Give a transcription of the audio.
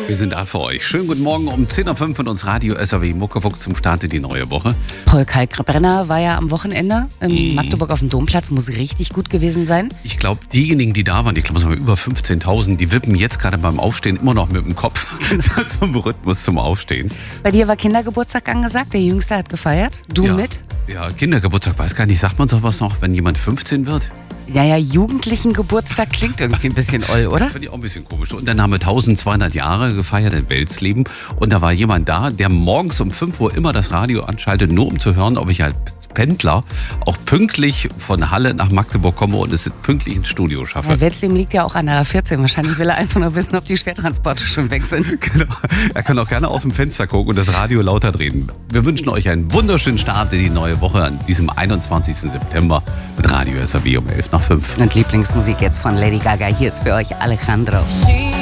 Wir sind da für euch. Schönen guten Morgen um 10.05 Uhr von uns Radio SAW Muckefuchs zum Start in die neue Woche. Paul Kalkbrenner war ja am Wochenende in Magdeburg auf dem Domplatz, muss richtig gut gewesen sein. Ich glaube, diejenigen, die da waren, ich glaube, es waren über 15.000, die wippen jetzt gerade beim Aufstehen immer noch mit dem Kopf zum Rhythmus zum Aufstehen. Bei dir war Kindergeburtstag angesagt, der Jüngste hat gefeiert, du mit? Ja, Kindergeburtstag, weiß gar nicht, sagt man sowas noch, wenn jemand 15 wird? Ja, jugendlichen Geburtstag klingt irgendwie ein bisschen oll, oder? Finde ich auch ein bisschen komisch. Und dann haben wir 1200 Jahre gefeiert in Welsleben. Und da war jemand da, der morgens um 5 Uhr immer das Radio anschaltet, nur um zu hören, ob ich als Pendler auch pünktlich von Halle nach Magdeburg komme und es pünktlich ins Studio schaffe. Ja, Welsleben liegt ja auch an der A14. Wahrscheinlich will er einfach nur wissen, ob die Schwertransporte schon weg sind. Genau. Er kann auch gerne aus dem Fenster gucken und das Radio lauter drehen. Wir wünschen euch einen wunderschönen Start in die neue Woche an diesem 21. September mit Radio SAW um 11 nach 5. Und Lieblingsmusik jetzt von Lady Gaga. Hier ist für euch Alejandro.